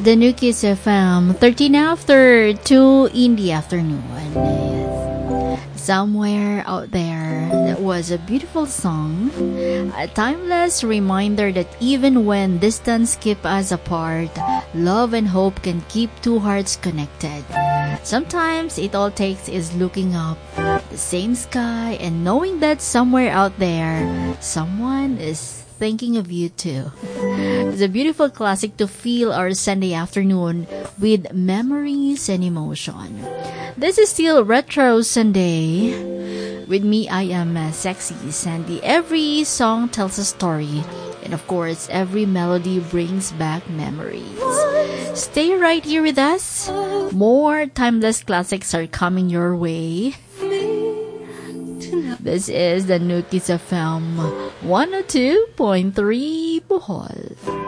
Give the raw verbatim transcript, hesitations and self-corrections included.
The new Kiss F M, thirteen after two in the afternoon. Somewhere out there, that was a beautiful song, a timeless reminder that even when distance keep us apart, love and hope can keep two hearts connected. Sometimes it all takes is looking up the same sky and knowing that somewhere out there, someone is thinking of you too. It's a beautiful classic to feel our Sunday afternoon with memories and emotion. This is still Retro Sunday. With me, I am uh, Sexy Sandy. Every song tells a story. And of course, every melody brings back memories. Stay right here with us. More timeless classics are coming your way. This is the new Kiss F M one oh two point three Bohol.